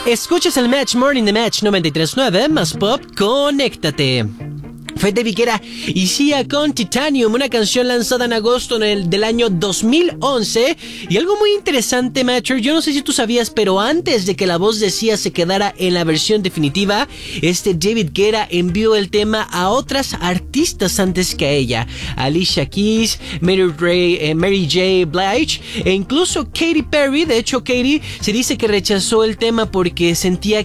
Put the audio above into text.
Escuchas el Match Morning de Match 93.9, más pop, conéctate. Fue David Guetta y Sia con Titanium, una canción lanzada en agosto del año 2011. Y algo muy interesante, Matcher, yo no sé si tú sabías, pero antes de que la voz de Sia se quedara en la versión definitiva, David Guetta envió el tema a otras artistas antes que a ella: Alicia Keys, Mary J. Blige e incluso Katy Perry. De hecho, Katy se dice que rechazó el tema porque sentía